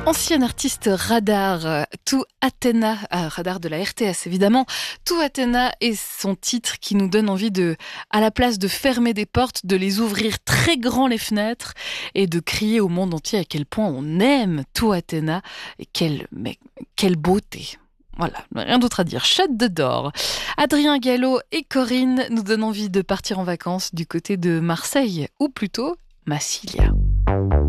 Ancien artiste radar, Tout Athéna, radar de la RTS évidemment, Tout Athéna est son titre qui nous donne envie de, à la place de fermer des portes, de les ouvrir très grand les fenêtres et de crier au monde entier à quel point on aime Tout Athéna et quelle beauté. Voilà, rien d'autre à dire. Shut the door. Adrien Gallo et Corinne nous donnent envie de partir en vacances du côté de Marseille, ou plutôt Massilia.